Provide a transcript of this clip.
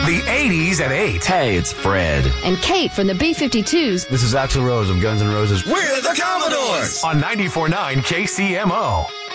The 80s at 8. Hey, it's Fred. And Kate from the B-52s. This is Axl Rose of Guns N' Roses. We're the Commodores! On 94.9 KCMO.